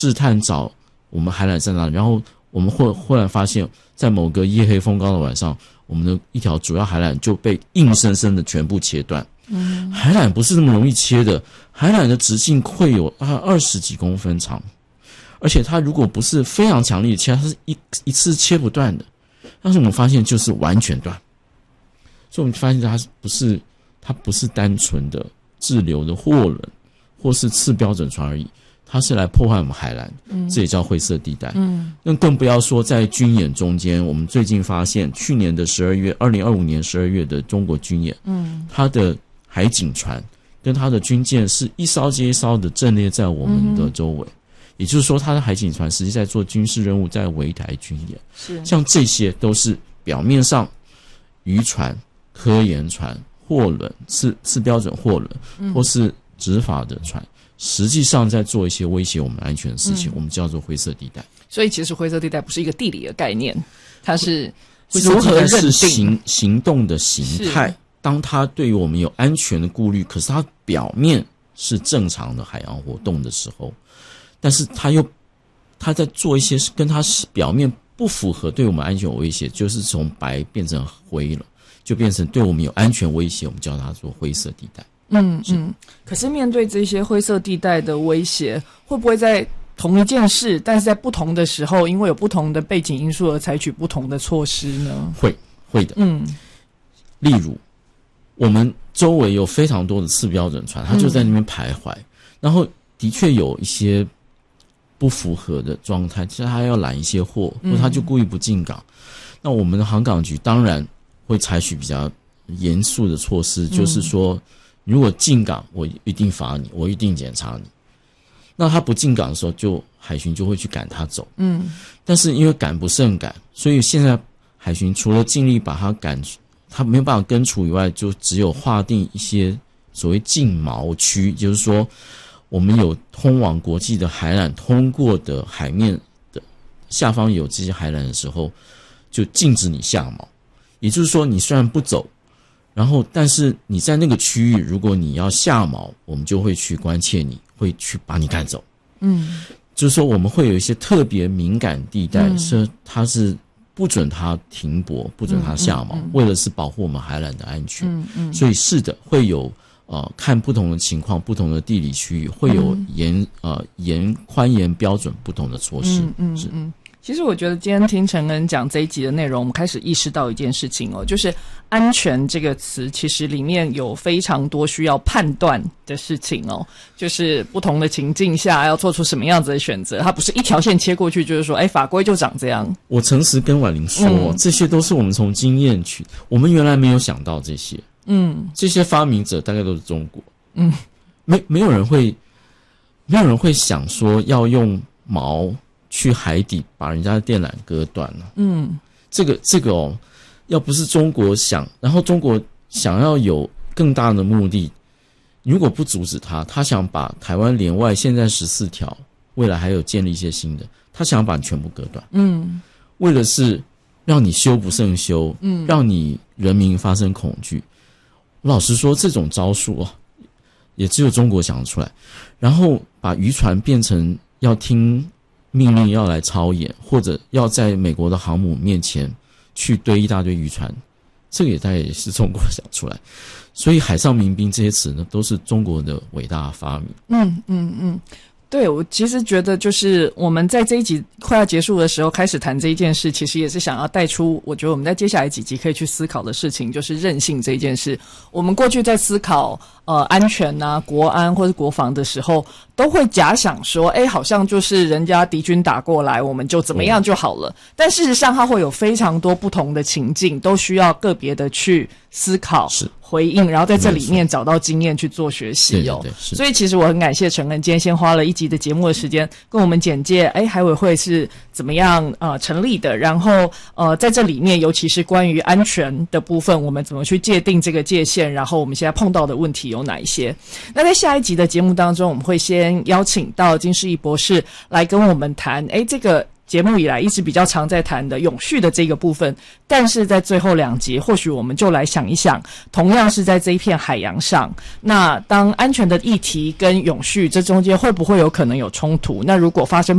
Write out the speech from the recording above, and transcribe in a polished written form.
试探找我们海缆在哪里，然后我们忽然发现，在某个夜黑风高的晚上，我们的一条主要海缆就被硬生生的全部切断。海缆不是那么容易切的，海缆的直径会有20几公分长，而且它如果不是非常强力的切，它是一次切不断的。但是我们发现就是完全断，所以我们发现它不是单纯的滞留的货轮或是次标准船而已，它是来破坏我们海缆，这也叫灰色地带。那更不要说在军演中间，我们最近发现去年的2025年12月的中国军演，它的海警船跟它的军舰是一艘接一艘的阵列在我们的周围，也就是说它的海警船实际在做军事任务，在围台军演。是像这些都是表面上渔船、科研船、货轮、次标准货轮或是执法的船，实际上在做一些威胁我们安全的事情，我们叫做灰色地带。 所以其实灰色地带不是一个地理的概念，它是如何认定是行动的形态。当它对于我们有安全的顾虑，可是它表面是正常的海洋活动的时候，但是它在做一些跟它表面不符合对我们安全有威胁，就是从白变成灰了，就变成对我们有安全威胁，我们叫它做灰色地带。 可是面对这些灰色地带的威胁，会不会在同一件事，但是在不同的时候，因为有不同的背景因素而采取不同的措施呢？ 会的。例如我们周围有非常多的次标准船，它就在那边徘徊，然后的确有一些不符合的状态，其实它要揽一些货，或它就故意不进港。那我们的航港局当然会采取比较严肃的措施，就是说如果进港我一定罚你，我一定检查你。那他不进港的时候，海巡就会去赶他走。但是因为赶不胜赶，所以现在海巡除了尽力把他赶，他没有办法根除以外，就只有划定一些所谓禁锚区，就是说我们有通往国际的海缆通过的海面的下方有这些海缆的时候，就禁止你下锚。也就是说你虽然不走，然后但是你在那个区域如果你要下锚，我们就会去关切你，会去把你赶走。就是说我们会有一些特别敏感地带，是它是不准它停泊，不准它下锚，为了是保护我们海缆的安全。所以是的，会有看不同的情况，不同的地理区域会有宽严标准不同的措施。 其实我觉得今天听承恩讲这一集的内容，我们开始意识到一件事情就是安全这个词其实里面有非常多需要判断的事情就是不同的情境下要做出什么样子的选择，它不是一条线切过去就是说法规就长这样。我诚实跟婉玲说，这些都是我们从经验去，我们原来没有想到这些。这些发明者大概都是中国。没有人会想说要用锚去海底把人家的电缆割断了。这个要不是中国想，然后中国想要有更大的目的，如果不阻止他想把台湾连外现在14条，未来还有建立一些新的，他想把你全部割断。为了是让你修不胜修，让你人民发生恐惧。老实说，这种招数也只有中国想得出来，然后把渔船变成要听命令要来操演，或者要在美国的航母面前去堆一大堆渔船，这个大概也是中国想出来。所以海上民兵这些词呢，都是中国的伟大发明。 对，我其实觉得就是我们在这一集快要结束的时候开始谈这一件事，其实也是想要带出我觉得我们在接下来几集可以去思考的事情，就是韧性这一件事。我们过去在思考安全国安或是国防的时候，都会假想说好像就是人家敌军打过来我们就怎么样就好了。但事实上它会有非常多不同的情境，都需要个别的去思考回应，然后在这里面找到经验去做学习。所以其实我很感谢承恩今天先花了一集的节目的时间跟我们简介海委会是怎么样成立的，然后在这里面尤其是关于安全的部分，我们怎么去界定这个界限，然后我们现在碰到的问题有哪一些。那在下一集的节目当中，我们会先邀请到金士义博士来跟我们谈这个节目以来一直比较常在谈的永续的这个部分，但是在最后2节，或许我们就来想一想，同样是在这一片海洋上，那当安全的议题跟永续这中间会不会有可能有冲突？那如果发生